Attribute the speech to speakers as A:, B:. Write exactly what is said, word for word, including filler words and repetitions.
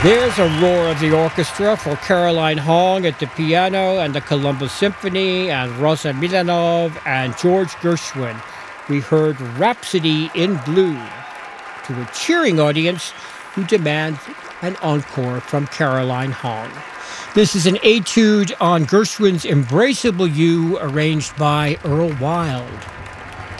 A: There's a roar of the orchestra for Caroline Hong at the piano and the Columbus Symphony and Rosa Milanov and George Gershwin. We heard Rhapsody in Blue to a cheering audience who demand an encore from Caroline Hong. This is an etude on Gershwin's Embraceable You, arranged by Earl Wild.